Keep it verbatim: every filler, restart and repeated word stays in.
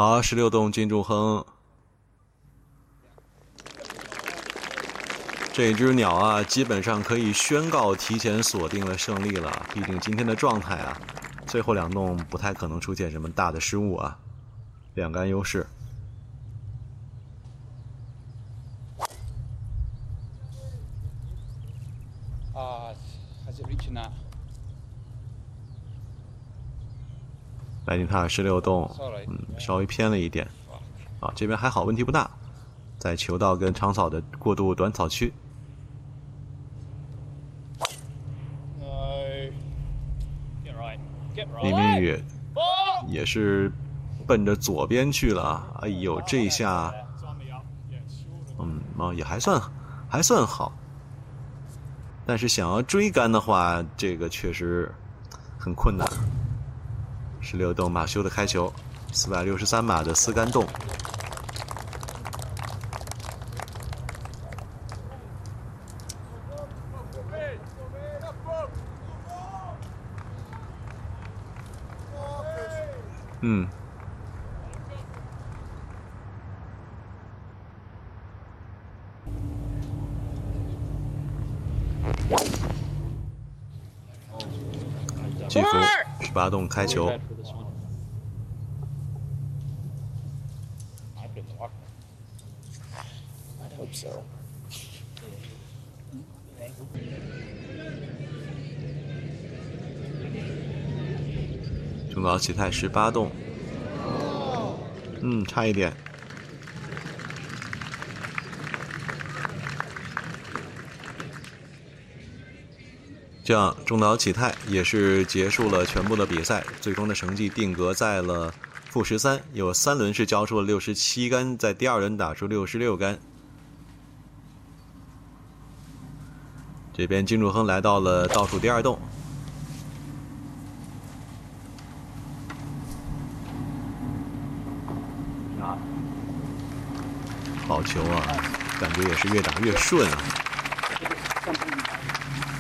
好，十六洞金柱亨。这只鸟啊，基本上可以宣告提前锁定了胜利了。毕竟今天的状态啊，最后两洞不太可能出现什么大的失误啊，两杆优势。 啊 ，has it reaching that？ 莱尼塔尔十六洞，嗯，稍微偏了一点。啊，这边还好，问题不大。在球道跟长草的过渡短草区。李明宇也是奔着左边去了，哎呦，这一下，嗯，啊，也还算还算好。但是想要追杆的话，这个确实很困难。十六洞马修的开球，四百六十三码的四杆洞。嗯，季福十八洞开球。中岛启泰十八洞，嗯，差一点。这样，中岛启泰也是结束了全部的比赛，最终的成绩定格在了负十三，有三轮是交出了六十七杆，在第二轮打出六十六杆。这边金柱亨来到了倒数第二洞。好球啊，感觉也是越打越顺啊。